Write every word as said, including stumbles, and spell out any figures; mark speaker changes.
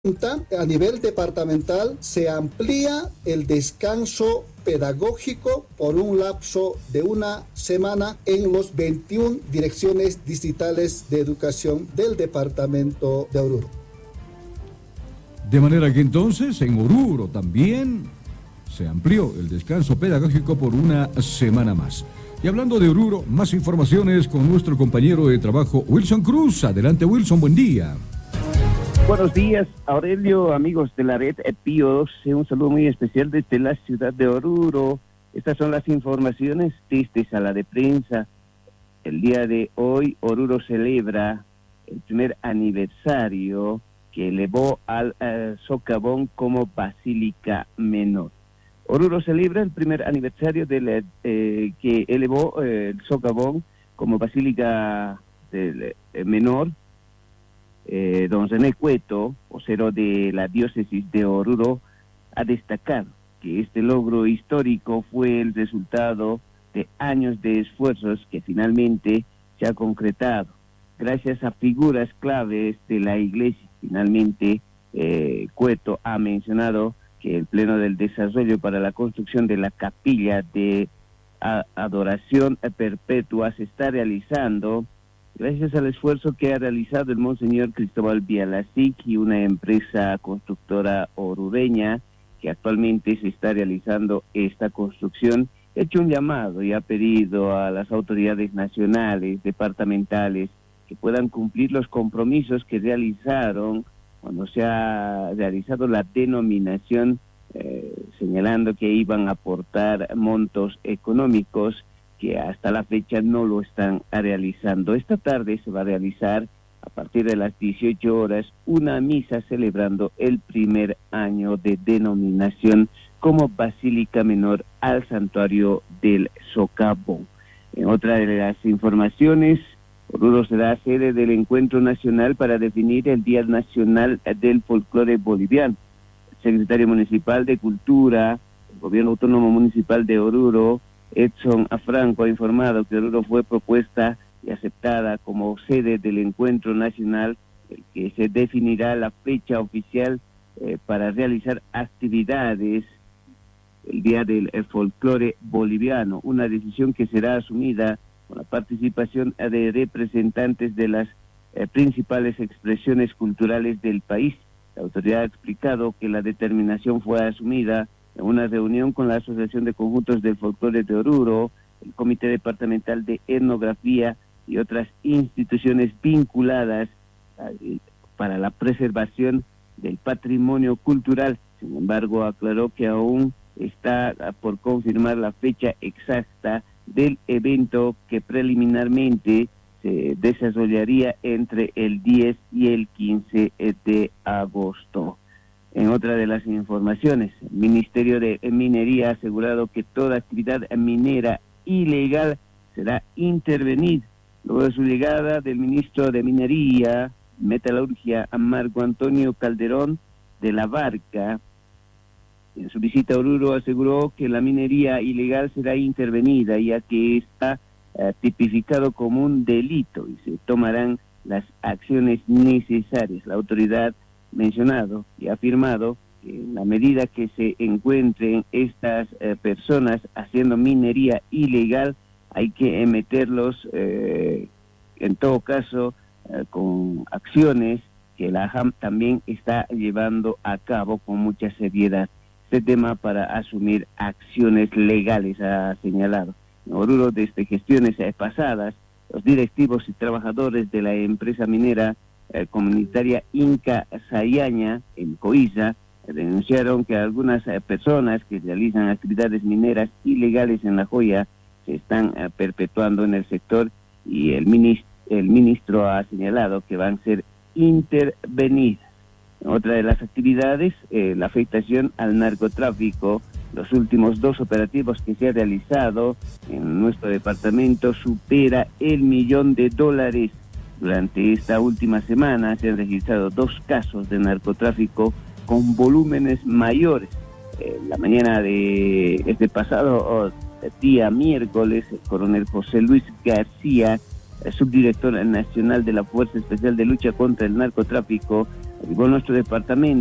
Speaker 1: A nivel departamental se amplía el descanso pedagógico por un lapso de una semana en los veintiuna direcciones distritales de educación del departamento de Oruro.
Speaker 2: De manera que entonces en Oruro también se amplió el descanso pedagógico por una semana más. Y hablando de Oruro, más informaciones con nuestro compañero de trabajo Wilson Cruz. Adelante, Wilson, buen día.
Speaker 3: Buenos días, Aurelio, amigos de la red Pío doce, un saludo muy especial desde la ciudad de Oruro. Estas son las informaciones desde Sala de Prensa. El día de hoy, Oruro celebra el primer aniversario que elevó al uh, socavón como Basílica Menor. Oruro celebra el primer aniversario del, eh, que elevó eh, el socavón como Basílica del, eh, Menor. Eh, don René Cueto, vocero de la diócesis de Oruro, ha destacado que este logro histórico fue el resultado de años de esfuerzos que finalmente se ha concretado gracias a figuras claves de la iglesia. Finalmente, eh, Cueto ha mencionado que el Pleno del Desarrollo para la construcción de la capilla de a, adoración perpetua se está realizando gracias al esfuerzo que ha realizado el Monseñor Cristóbal Bialacic y una empresa constructora orureña que actualmente se está realizando esta construcción. Ha hecho un llamado y ha pedido a las autoridades nacionales, departamentales, que puedan cumplir los compromisos que realizaron cuando se ha realizado la denominación, eh, señalando que iban a aportar montos económicos que hasta la fecha no lo están realizando. Esta tarde se va a realizar, a partir de las dieciocho horas, una misa celebrando el primer año de denominación como Basílica Menor al Santuario del Socavón. En otra de las informaciones, Oruro será sede del Encuentro Nacional para definir el Día Nacional del Folclore Boliviano. El secretario municipal de Cultura, el Gobierno Autónomo Municipal de Oruro, Edson Afranco, ha informado que Oruro fue propuesta y aceptada como sede del encuentro nacional, el que se definirá la fecha oficial eh, para realizar actividades el Día del Folclore Boliviano, una decisión que será asumida con la participación de representantes de las eh, principales expresiones culturales del país. La autoridad ha explicado que la determinación fue asumida en una reunión con la Asociación de Conjuntos del Folclore de Oruro, el Comité Departamental de Etnografía y otras instituciones vinculadas eh, para la preservación del patrimonio cultural. Sin embargo, aclaró que aún está por confirmar la fecha exacta del evento que preliminarmente se desarrollaría entre el diez y el quince de agosto. En otra de las informaciones, el Ministerio de Minería ha asegurado que toda actividad minera ilegal será intervenida. Luego de su llegada del ministro de Minería, Metalurgia, Marco Antonio Calderón de la Barca, en su visita a Oruro aseguró que la minería ilegal será intervenida, ya que está eh, tipificado como un delito y se tomarán las acciones necesarias. La autoridad mencionado y afirmado que en la medida que se encuentren estas eh, personas haciendo minería ilegal, hay que meterlos eh, en todo caso eh, con acciones que la A J A M también está llevando a cabo con mucha seriedad. Este tema para asumir acciones legales, ha señalado. En Oruro, desde gestiones eh, pasadas, los directivos y trabajadores de la empresa minera Eh, comunitaria Inca Sayaña en Coiza eh, denunciaron que algunas eh, personas que realizan actividades mineras ilegales en La Joya se están eh, perpetuando en el sector y el ministro, el ministro ha señalado que van a ser intervenidas. Otra de las actividades, eh, la afectación al narcotráfico. Los últimos dos operativos que se ha realizado en nuestro departamento supera el millón de dólares. Durante esta última semana se han registrado dos casos de narcotráfico con volúmenes mayores. Eh, la mañana de este pasado oh, día miércoles, el coronel José Luis García, el subdirector nacional de la Fuerza Especial de Lucha contra el Narcotráfico, arribó a nuestro departamento